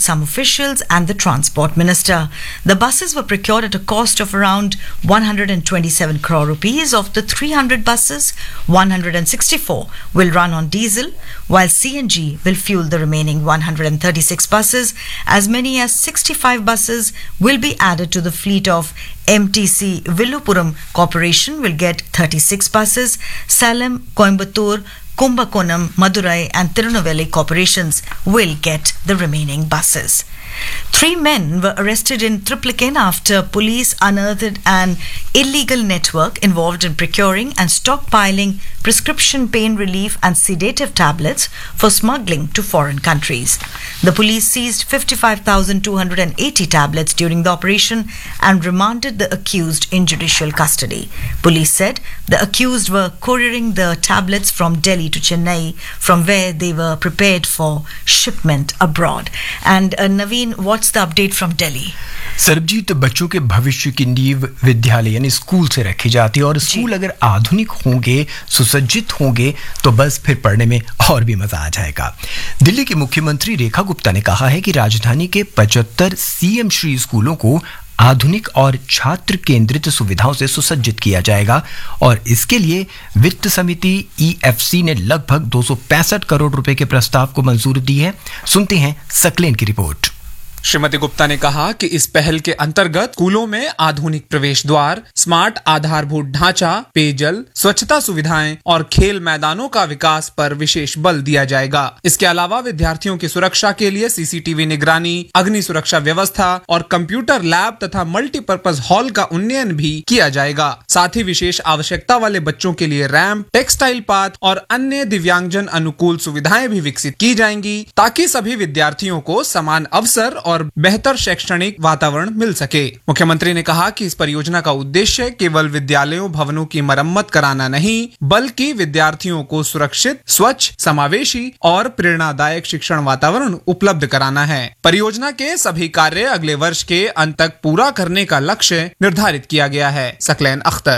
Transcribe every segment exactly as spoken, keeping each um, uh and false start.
some officials and the transport minister. The buses were procured at a cost of around one hundred twenty-seven crore rupees. Of the three hundred buses, one hundred sixty-four will run on diesel, while C N G will fuel the remaining one hundred thirty-six buses. As many as sixty-five buses will be added to the fleet of M T C Villupuram Corporation will get thirty-six buses. Salem, Coimbatore, Kumbakonam, Madurai and Tirunelveli corporations will get the remaining buses. Three men were arrested in Triplicane after police unearthed an illegal network involved in procuring and stockpiling prescription pain relief and sedative tablets for smuggling to foreign countries. The police seized fifty-five thousand two hundred eighty tablets during the operation and remanded the accused in judicial custody. Police said the accused were couriering the tablets from Delhi to Chennai, from where they were prepared for shipment abroad. And uh, Naveen, what's the update from Delhi? Sarabjit, बच्चों के भविष्य की नींव विद्यालय यानी school से रखी जाती है और स्कूल अगर आधुनिक होंगे, सुसज्जित होंगे तो बस फिर पढ़ने में और भी मजा आ जाएगा। दिल्ली की मुख्यमंत्री रेखा गुप्ता ने कहा है कि राजधानी के पचहत्तर सीएम श्री स्कूलों को आधुनिक और छात्र केंद्रित सुविधाओं से सुसज्जित किया जाएगा और इसके लिए वित्त समिति ई एफ सी ने लगभग दो सौ पैंसठ करोड़ रुपए के प्रस्ताव को मंजूरी दी है। सुनते हैं सकलेन की रिपोर्ट। श्रीमती गुप्ता ने कहा कि इस पहल के अंतर्गत स्कूलों में आधुनिक प्रवेश द्वार, स्मार्ट आधारभूत ढांचा, पेयजल, स्वच्छता सुविधाएं और खेल मैदानों का विकास पर विशेष बल दिया जाएगा। इसके अलावा विद्यार्थियों की सुरक्षा के लिए सी सी टी वी निगरानी, अग्नि सुरक्षा व्यवस्था और कंप्यूटर लैब तथा मल्टीपर्पज हॉल का उन्नयन भी किया जाएगा। साथ ही विशेष आवश्यकता वाले बच्चों के लिए रैंप, टेक्सटाइल पाथ और अन्य दिव्यांगजन अनुकूल सुविधाएं भी विकसित की जाएंगी ताकि सभी विद्यार्थियों को समान अवसर और बेहतर शैक्षणिक वातावरण मिल सके। मुख्यमंत्री ने कहा कि इस परियोजना का उद्देश्य केवल विद्यालयों भवनों की मरम्मत कराना नहीं, बल्कि विद्यार्थियों को सुरक्षित, स्वच्छ, समावेशी और प्रेरणादायक शिक्षण वातावरण उपलब्ध कराना है। परियोजना के सभी कार्य अगले वर्ष के अंत तक पूरा करने का लक्ष्य निर्धारित किया गया है। Saqlain Akhtar.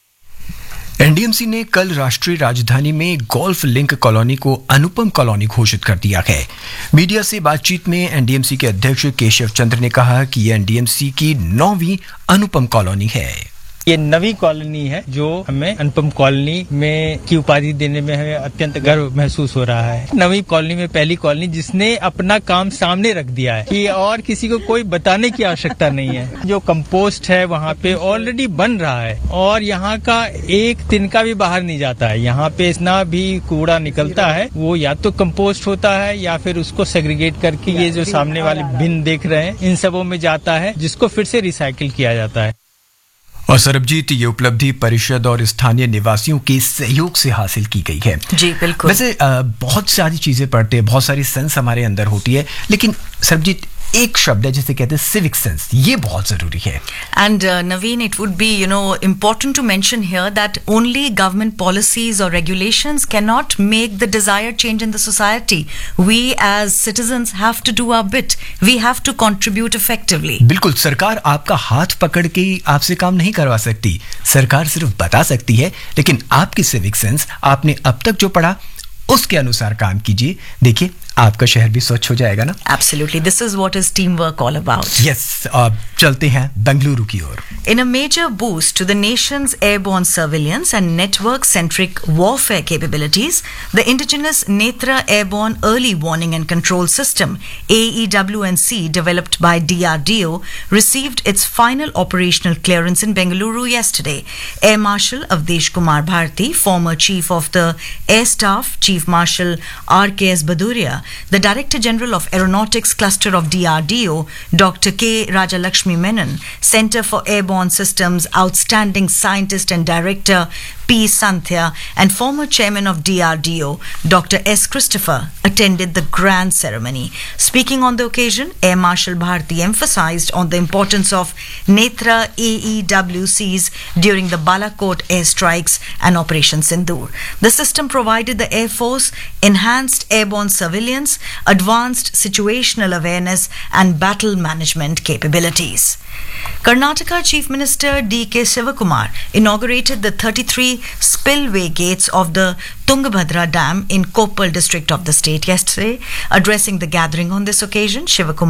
N D M C ने कल राष्ट्रीय राजधानी में गोल्फ लिंक कॉलोनी को अनुपम कॉलोनी घोषित कर दिया है। मीडिया से बातचीत में एन डी एम सी के अध्यक्ष केशव चंद्र ने कहा कि यह एन डी एम सी की नौवीं अनुपम कॉलोनी है। ये नवी कॉलोनी है जो हमें अनुपम कॉलोनी में की उपाधि देने में हमें अत्यंत गर्व महसूस हो रहा है। नवी कॉलोनी में पहली कॉलोनी जिसने अपना काम सामने रख दिया है कि और किसी को कोई बताने की आवश्यकता नहीं है। जो कंपोस्ट है वहाँ पे ऑलरेडी बन रहा है और यहाँ का एक तिनका भी बाहर नहीं जाता है। यहाँ पे इतना भी कूड़ा निकलता है वो या तो कंपोस्ट होता है या फिर उसको सेग्रीगेट करके ये जो सामने वाले बिन देख रहे हैं इन सबों में जाता है जिसको फिर से रिसाइकिल किया जाता है। और सरबजीत, ये उपलब्धि परिषद और स्थानीय निवासियों के सहयोग से हासिल की गई है। जी बिल्कुल। वैसे बहुत सारी चीजें पढ़ते हैं, बहुत सारी सेंस हमारे अंदर होती है, लेकिन सरबजीत एक शब्द है जिसे कहते हैं सिविक सेंस, ये बहुत जरूरी है। And Naveen, it would be you know important to mention here that only government policies और regulations can not make the desired change in the society. We as citizens have to do our bit, we have to contribute effectively. बिल्कुल, सरकार आपका हाथ पकड़ के आपसे काम नहीं करवा सकती, सरकार सिर्फ बता सकती है, लेकिन आपकी सिविक सेंस, आपने अब तक जो पढ़ा उसके अनुसार काम कीजिए। देखिए आपका शहर भी स्वच्छ हो जाएगा ना। Absolutely, this is what is teamwork all about. Yes, अब चलते हैं बेंगलुरु की ओर। In a major boost to the nation's airborne surveillance and network-centric warfare capabilities, the indigenous Netra Airborne Early Warning and Control System (A E W N C) developed by D R D O received its final operational clearance in Bengaluru yesterday. Air Marshal Avdesh Kumar Bharti, former Chief of the Air Staff, Chief Marshal R K S Baduria, the Director General of Aeronautics Cluster of D R D O, Doctor K. Rajalakshmi Menon, Center for Airborne Systems Outstanding Scientist and Director P. Santhya, and former Chairman of D R D O, Doctor S. Christopher, attended the grand ceremony. Speaking on the occasion, Air Marshal Bharti emphasized on the importance of Netra A E W Cs during the Balakot airstrikes and Operation Sindoor. The system provided the Air Force enhanced airborne surveillance, advanced situational awareness, and battle management capabilities. Karnataka Chief Minister D K Sivakumar inaugurated the thirty-three spillway gates of the Tungabhadra Dam in Koppal district of the state yesterday. Addressing the gathering on this occasion, Sivakumar